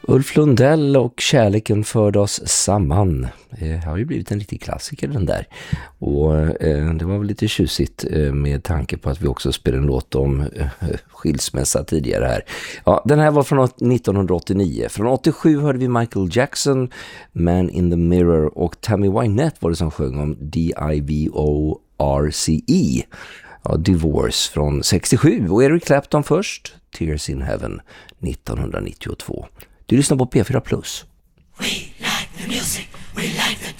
Ulf Lundell och Kärleken förde oss samman. Det har ju blivit en riktig klassiker den där. Och det var väl lite tjusigt med tanke på att vi också spelade en låt om skilsmässa tidigare här. Ja, den här var från 1989. Från 87 hörde vi Michael Jackson, Man in the Mirror, och Tammy Wynette var det som sjöng om D-I-V-O-R-C-E. Ja, Divorce från 67. Och Eric Clapton först, Tears in Heaven 1992. Du lyssnar på P4+. We like the music, we like the